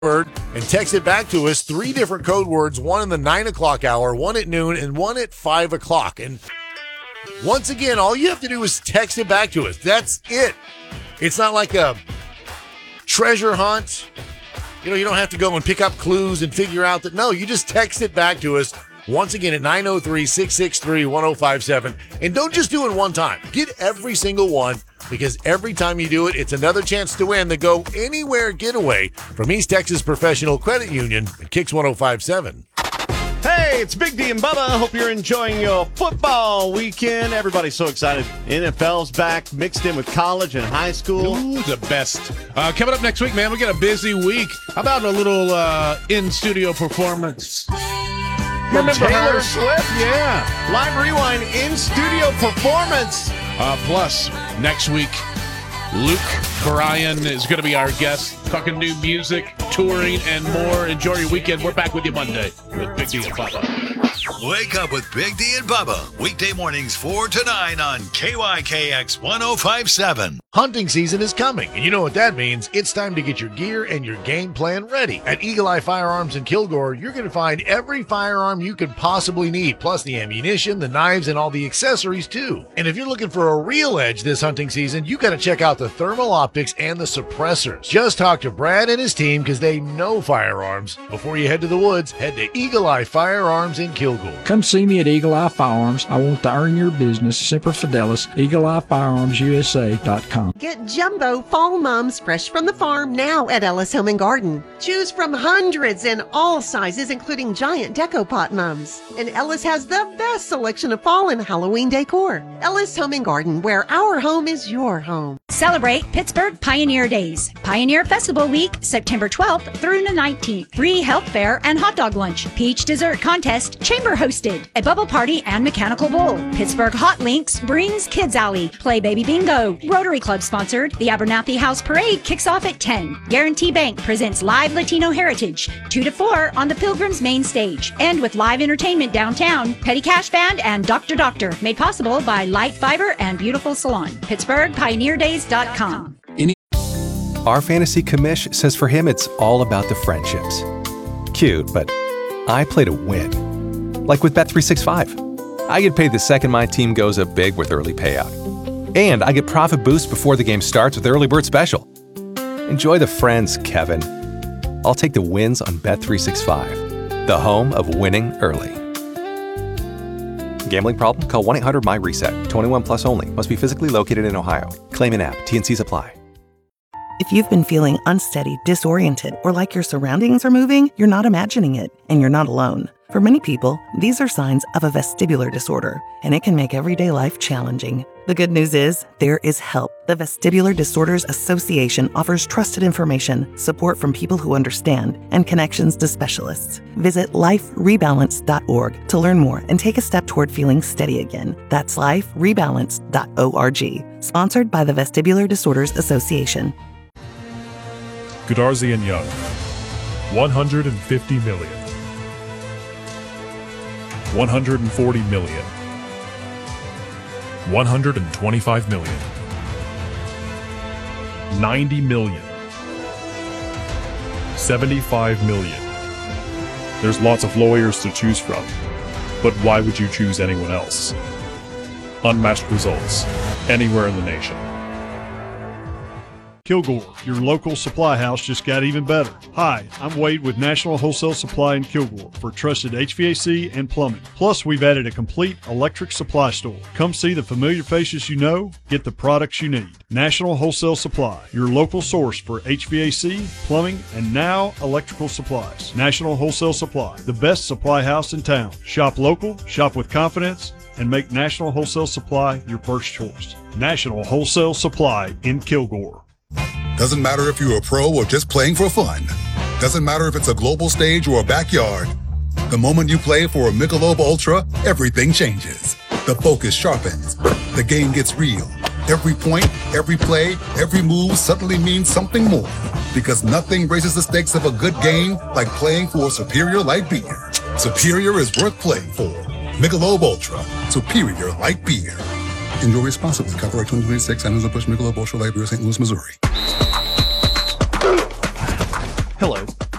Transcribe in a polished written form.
word and text it back to us. 3 different code words, one in the 9 o'clock hour, one at noon, and one at 5 o'clock. And once again, all you have to do is text it back to us. That's it. It's not like a treasure hunt. You don't have to go and pick up clues and figure out that. No, you just text it back to us. Once again at 903-663-1057. And don't just do it one time. Get every single one, because every time you do it, it's another chance to win the Go Anywhere getaway from East Texas Professional Credit Union at Kicks 1057. Hey, it's Big D and Bubba. Hope you're enjoying your football weekend. Everybody's so excited. NFL's back, mixed in with college and high school. Ooh, the best. Coming up next week, man, we got a busy week. How about a little in-studio performance? Remember Taylor her? Swift? Yeah. Live Rewind in-studio performance. Plus, next week, Luke Bryan is going to be our guest, talking new music, touring, and more. Enjoy your weekend. We're back with you Monday with Big D and Bubba. Wake up with Big D and Bubba. Weekday mornings 4 to 9 on KYKX 1057. Hunting season is coming, and you know what that means. It's time to get your gear and your game plan ready. At Eagle Eye Firearms in Kilgore, you're going to find every firearm you could possibly need, plus the ammunition, the knives, and all the accessories too. And if you're looking for a real edge this hunting season, you got to check out the thermal optics and the suppressors. Just talk to Brad and his team, because they know firearms. Before you head to the woods, head to Eagle Eye Firearms in Kilgore. Come see me at Eagle Eye Firearms. I want to earn your business. Semper Fidelis, EagleEyeFirearmsUSA.com. Get jumbo fall mums fresh from the farm now at Ellis Home and Garden. Choose from hundreds in all sizes, including giant deco pot mums. And Ellis has the best selection of fall and Halloween decor. Ellis Home and Garden, where our home is your home. Celebrate Pittsburgh Pioneer Days. Pioneer Festival Week, September 12th through the 19th. Free health fair and hot dog lunch. Peach dessert contest, chamber hosted. A bubble party and mechanical bull. Pittsburgh Hot Links brings Kids Alley. Play Baby Bingo. Rotary Club sponsored. The Abernathy House Parade kicks off at 10. Guarantee Bank presents Live Latino Heritage, 2 to 4 on the Pilgrim's main stage. And with live entertainment downtown, Petty Cash Band and Dr. Doctor, made possible by Light Fiber and Beautiful Salon. PittsburghPioneerDays.com. Our fantasy commish says for him it's all about the friendships. Cute, but I play to win. Like with Bet365. I get paid the second my team goes up big with early payout. And I get profit boost before the game starts with Early Bird Special. Enjoy the friends, Kevin. I'll take the wins on Bet365, the home of winning early. Gambling problem? Call 1-800-MY-RESET. 21 plus only. Must be physically located in Ohio. Claim in app. T&Cs apply. If you've been feeling unsteady, disoriented, or like your surroundings are moving, you're not imagining it, and you're not alone. For many people, these are signs of a vestibular disorder, and it can make everyday life challenging. The good news is, there is help. The Vestibular Disorders Association offers trusted information, support from people who understand, and connections to specialists. Visit liferebalance.org to learn more and take a step toward feeling steady again. That's liferebalance.org. Sponsored by the Vestibular Disorders Association. Goodarzi and Young, 150 million. 140 million. 125 million. 90 million. 75 million. There's lots of lawyers to choose from, but why would you choose anyone else? Unmatched results, anywhere in the nation. Kilgore, your local supply house just got even better. Hi, I'm Wade with National Wholesale Supply in Kilgore for trusted HVAC and plumbing. Plus, we've added a complete electric supply store. Come see the familiar faces you know, get the products you need. National Wholesale Supply, your local source for HVAC, plumbing, and now electrical supplies. National Wholesale Supply, the best supply house in town. Shop local, shop with confidence, and make National Wholesale Supply your first choice. National Wholesale Supply in Kilgore. Doesn't matter if you're a pro or just playing for fun. Doesn't matter if it's a global stage or a backyard. The moment you play for a Michelob Ultra, everything changes. The focus sharpens. The game gets real. Every point, every play, every move suddenly means something more. Because nothing raises the stakes of a good game like playing for Superior Light Beer. Superior is worth playing for. Michelob Ultra, Superior Light Beer. Enjoy responsibly. Copyright 2026, Anheuser-Busch Michelob Ultra Light Beer, St. Louis, Missouri.